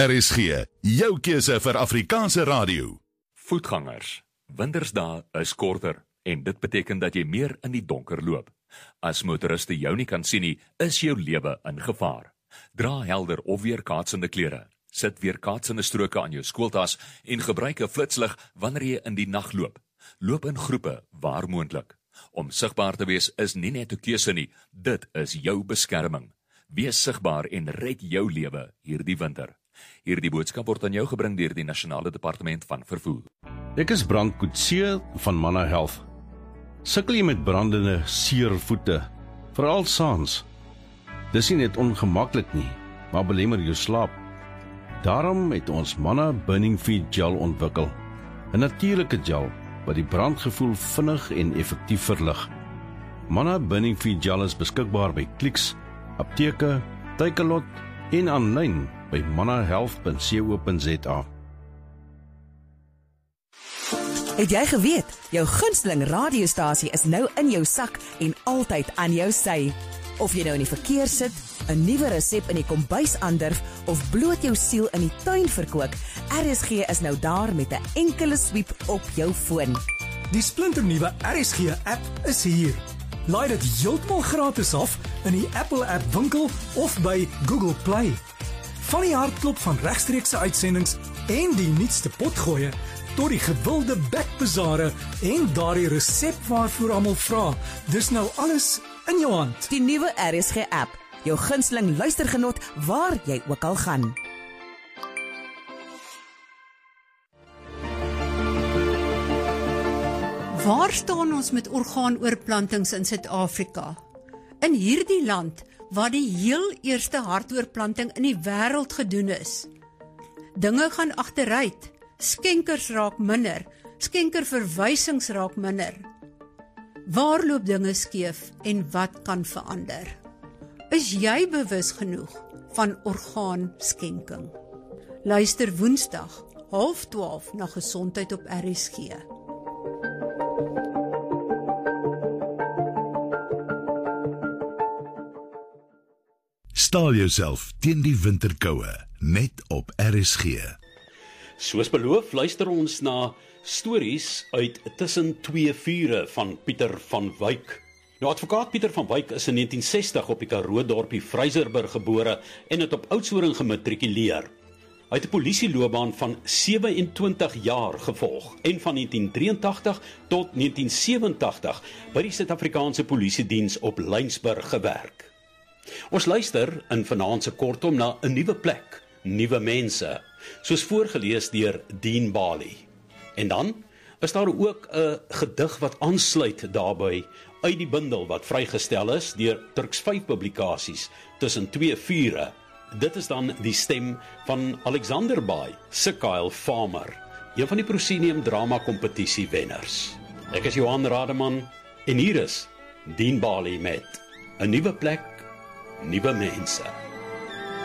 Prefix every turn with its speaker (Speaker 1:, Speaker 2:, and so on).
Speaker 1: RSG, jou keuse vir Afrikaanse radio.
Speaker 2: Voetgangers, wintersdae is korter en dit beteken dat jy meer in die donker loop. As motoriste jou nie kan sien nie, is jou lewe in gevaar. Dra helder of weerkaatsende klere. Sit weerkaatsende stroke aan jou skooltas en gebruik 'n flitslig wanneer jy in die nag loop. Loop in groepe waar moontlik. Om sigbaar te wees is nie net 'n keuse nie, dit is jou beskerming. Wees sigbaar en red jou lewe hierdie winter. Hierdie boodskap word aan jou gebring deur die Nasionale Departement van Vervoer.
Speaker 3: Ek is Brand Coetzee van Manna Health. Sukkel jy met brandende, seer voete, veral saans? Dis nie net ongemaklik nie, maar belemmer jou slaap. Daarom het ons Manna Burning Feet Gel ontwikkel, 'n natuurlike gel wat die brandgevoel vinnig en effektief verlig. Manna Burning Feet Gel is beskikbaar by Clicks, apteke, Takealot en aanlyn by mannahealth.co.za.
Speaker 4: Het jy geweet, jou gunsteling radiostasie is nou in jou sak en altyd aan jou sy. Of jy nou in die verkeer sit, 'n nuwe resep in die kombuis aandurf of bloot jou siel in die tuin verkoop, RSG is nou daar met 'n enkele swiep op jou foon.
Speaker 5: Die splinternuwe RSG-app is hier. Laai dit heeltemal gratis af in die Apple App winkel of by Google Play. Van die hartklop van regstreekse uitsendings en die nuutste potgoeie tot die gewilde bekbazare en daardie resep waarvoor almal vra. Dis nou alles in jou hand.
Speaker 4: Die nuwe RSG-app, jou gunsteling luistergenot waar jy ook al gaan.
Speaker 6: Waar staan ons met orgaanoorplantings in Suid-Afrika? In hierdie land waar die heel eerste hartoorplanting in die wêreld gedoen is. Dinge gaan agteruit, skenkers raak minder, skenkerverwysings raak minder. Waar loop dinge skeef en wat kan verander? Is jy bewus genoeg van orgaanskenking? Luister Woensdag, 11:30 na Gesondheid op RSG.
Speaker 1: Staal jouself teen die winterkoue, net op RSG.
Speaker 7: Soos beloof, luister ons na stories uit Tussen Twee Vure van Pieter van Wyk. Nou, advokaat Pieter van Wyk is in 1960 op die Karoo dorpie Vryserburg gebore en het op Oudtshoorn gematrikuleer. Hy het 'n polisieloopbaan van 27 jaar gevolg en van 1983 tot 1987 by die Suid-Afrikaanse Polisiediens op Lynsburg gewerk. Ons luister in vanaand se kortom na 'n nuwe plek, nuwe mense, soos voorgelees deur Dean Bali. En dan is daar ook 'n gedig wat aansluit daarbey uit die bundel wat vrygestel is deur Turks 5 publikasies, Tussen Twee Vure. Dit is dan die stem van Alexander Baai, Sikael Farmer, een van die Proscenium Drama Kompetisie wenners. Ek is Johan Rademan en hier is Dean Bali met 'n nuwe plek, nuwe mense.